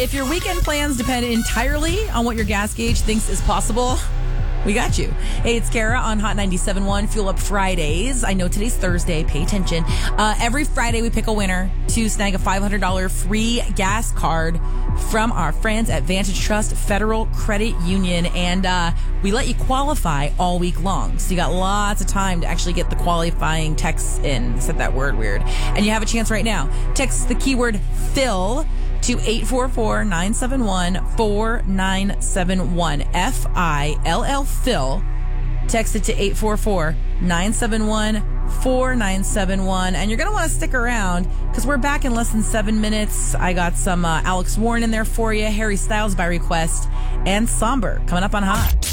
if your weekend plans depend entirely on what your gas gauge thinks is possible, we got you. Hey, it's Kara on Hot 97.1 Fuel Up Fridays. I know today's Thursday. Pay attention. Every Friday, we pick a winner to snag a $500 free gas card from our friends at Vantage Trust Federal Credit Union. And we let you qualify all week long. So you got lots of time to actually get the qualifying texts in. Said that word weird. And you have a chance right now. Text the keyword Phil to 844-971-4971. F-I-L-L Phil. Text it to 844-971-4971. And you're going to want to stick around because we're back in less than 7 minutes. I got some Alex Warren in there for you, Harry Styles by request, and Somber coming up on Hot.